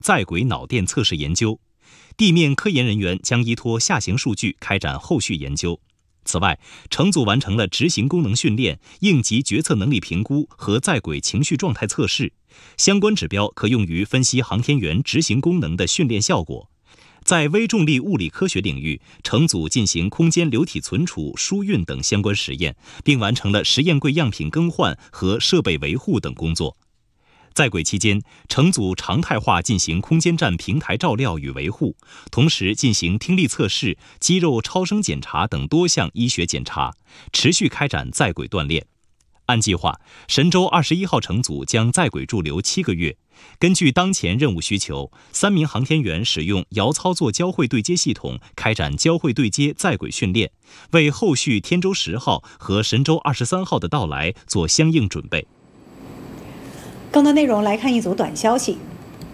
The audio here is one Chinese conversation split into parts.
在轨脑电测试研究，地面科研人员将依托下行数据开展后续研究。此外，乘组完成了执行功能训练、应急决策能力评估和在轨情绪状态测试，相关指标可用于分析航天员执行功能的训练效果。在微重力物理科学领域，乘组进行空间流体存储、输运等相关实验，并完成了实验柜样品更换和设备维护等工作。在轨期间，乘组常态化进行空间站平台照料与维护，同时进行听力测试、肌肉超声检查等多项医学检查，持续开展在轨锻炼。按计划，神舟21号乘组将在轨驻留7个月。根据当前任务需求，3名航天员使用遥操作交会对接系统开展交会对接在轨训练，为后续天舟10号和神舟23号的到来做相应准备。 更多内容来看一组短消息。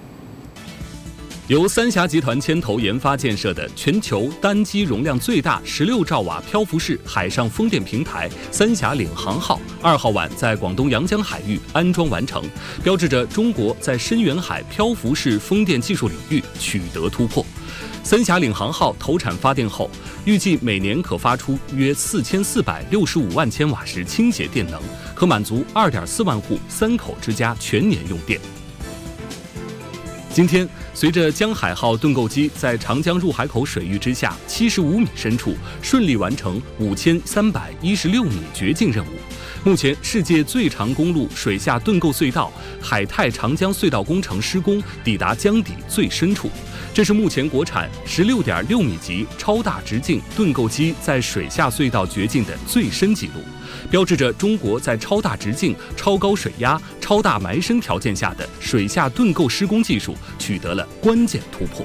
由三峡集团牵头研发建设的全球单机容量最大16兆瓦漂浮式海上风电平台三峡领航号2号晚在广东阳江海域安装完成，标志着中国在深远海漂浮式风电技术领域取得突破。三峡领航号投产发电后，预计每年可发出约4465万千瓦时清洁电能，可满足2.4万户3口之家全年用电。今天，随着江海号盾构机在长江入海口水域之下75米深处顺利完成5316米掘进任务，目前世界最长公路水下盾构隧道海泰长江隧道工程施工抵达江底最深处，这是目前国产16.6米级超大直径盾构机在水下隧道掘进的最深纪录，标志着中国在超大直径、超高水压、超大埋深条件下的水下盾构施工技术取得了关键突破。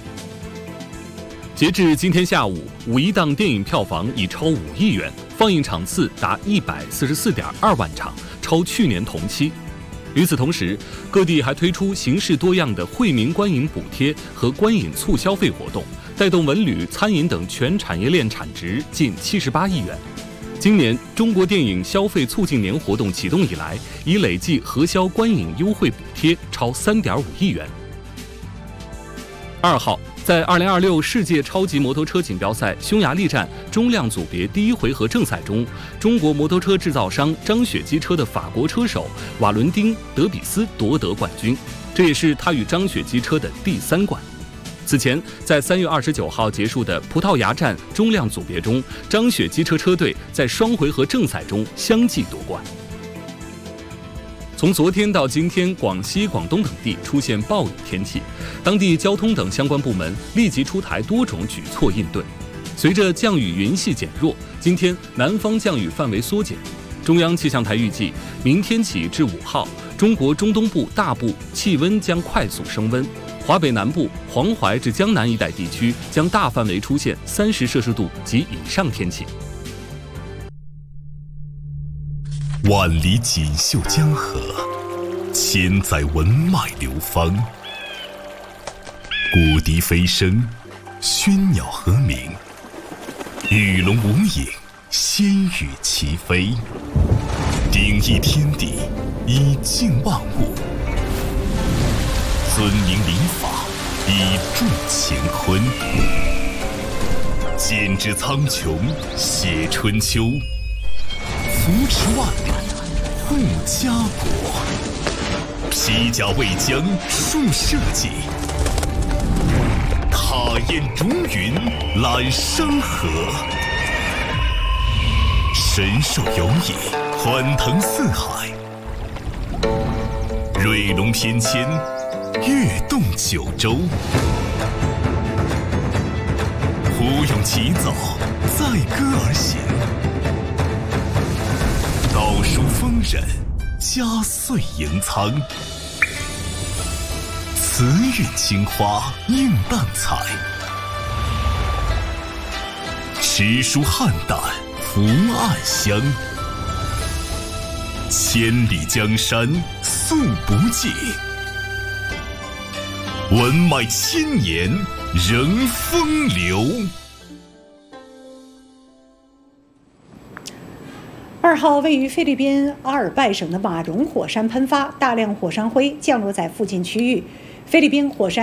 截至今天下午，5一档电影票房已超5亿元，放映场次达144.2万场，超去年同期。与此同时，各地还推出形式多样的惠民观影补贴和观影促消费活动，带动文旅、餐饮等全产业链产值近78亿元。今年中国电影消费促进年活动启动以来，已累计核销观影优惠补贴超3.5亿元。2号，在2026世界超级摩托车锦标赛匈牙利站中量组别第1回合正赛中，中国摩托车制造商张雪机车的法国车手瓦伦丁·德比斯夺得冠军，这也是他与张雪机车的第3冠。此前，在3月29号结束的葡萄牙站中量组别中，张雪机车车队在双回合正赛中相继夺冠。从昨天到今天，广西、广东等地出现暴雨天气，当地交通等相关部门立即出台多种举措应对。随着降雨云系减弱，今天南方降雨范围缩减。中央气象台预计，明天起至5号，中国中东部大部气温将快速升温，华北南部、黄淮至江南一带地区将大范围出现30摄氏度及以上天气。 万里锦绣江河，千载文脉流芳。古笛飞声，喧鸟和鸣，与龙无影，仙羽齐飞。鼎益天地，以静万物；尊明礼法，以助乾坤。剪纸苍穹，写春秋。扶持万里，护家国。披甲为将，树社稷。踏烟逐云，揽山河。神兽游弋，欢腾四海。瑞龙翩跹，跃动九州。虎勇齐早，载歌而行。道书丰稔，佳岁迎苍。慈韵青花映淡彩，诗书汉旦福暗香。千里江山素不尽，文脉千年仍风流。 2号，位于菲律宾阿尔拜省的马荣火山喷发，大量火山灰降落在附近区域。 菲律宾火山